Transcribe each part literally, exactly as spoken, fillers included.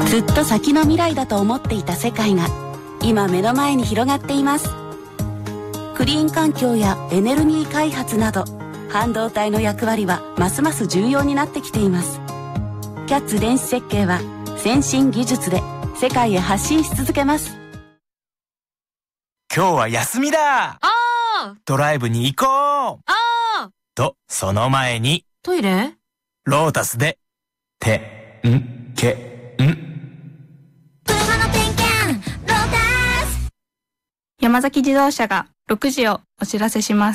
ずっと先の未来だと思っていた世界が今目の前に広がっています。クリーン環境やエネルギー開発など半導体の役割はますます重要になってきています。キャッツ電子設計は先進技術で世界へ発信し続けます。 今日は休みだ。 あードライブに行こう。 あーと、その前にトイレ？ ロータスでてんけん車の点検ロータス。 山崎自動車がろくじをお知らせします。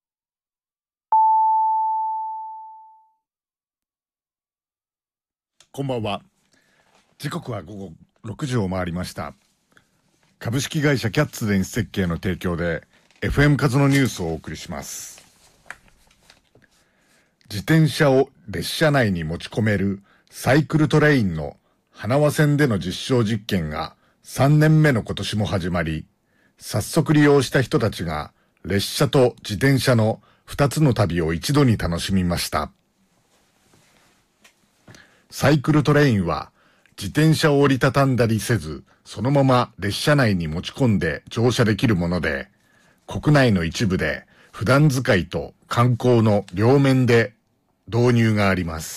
こんばんは。時刻は午後ろくじを回りました。株式会社キャッツ電子設計の提供で エフエム カズのニュースをお送りします。自転車を列車内に持ち込めるサイクルトレインの花輪線での実証実験がさんねんめの今年も始まり、早速利用した人たちが列車と自転車のふたつの旅を一度に楽しみました。サイクルトレインは自転車を折りたたんだりせず、そのまま列車内に持ち込んで乗車できるもので、国内の一部で普段使いと観光の両面で導入があります。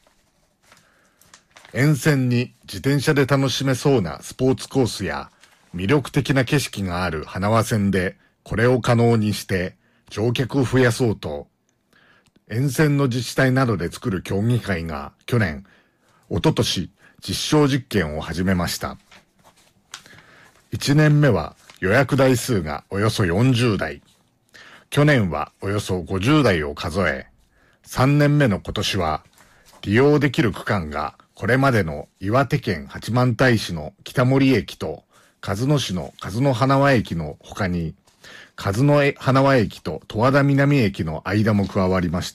沿線に自転車で楽しめそうなスポーツコースや魅力的な景色がある花輪線でこれを可能にして乗客を増やそうと、沿線の自治体などで作る協議会が去年、一昨年実証実験を始めました。いちねんめは予約台数がおよそよんじゅうだい、去年はおよそごじゅうだいを数え、さんねんめの今年は利用できる区間がこれまでの岩手県八幡平市の北森駅と鹿角市の鹿角花輪駅の他に、鹿角花輪駅と十和田南駅の間も加わりました。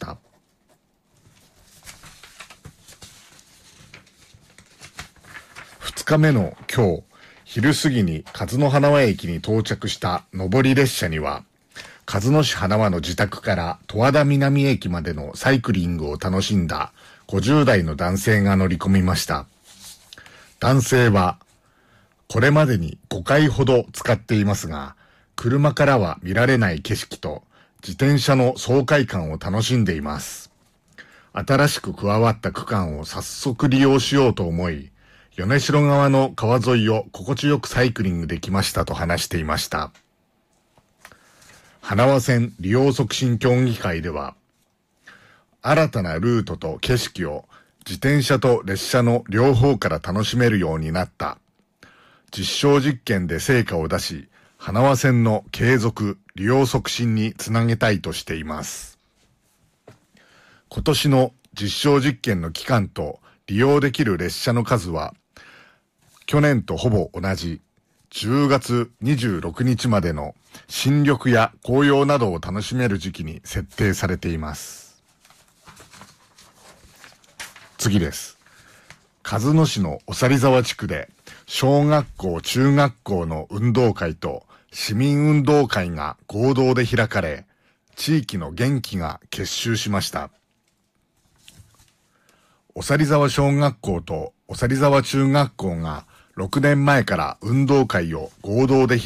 ふつかめの今日、昼過ぎに鹿角花輪駅に到着した上り列車には、鹿角市花輪の自宅から十和田南駅までのサイクリングを楽しんだごじゅうだいの男性が乗り込みました。男性は、これまでにごかいほど使っていますが、車からは見られない景色と自転車の爽快感を楽しんでいます。新しく加わった区間を早速利用しようと思い、米代川の川沿いを心地よくサイクリングできましたと話していました。花輪線利用促進協議会では、新たなルートと景色を自転車と列車の両方から楽しめるようになった。実証実験で成果を出し、花輪線の継続、利用促進につなげたいとしています。今年の実証実験の期間と利用できる列車の数は、去年とほぼ同じじゅうがつにじゅうろくにちまでの新緑や紅葉などを楽しめる時期に設定されています。次です。鹿角市のおさり沢地区で小学校中学校の運動会と市民運動会が合同で開かれ、地域の元気が結集しました。おさり沢小学校とおさり沢中学校がろくねんまえから運動会を合同で開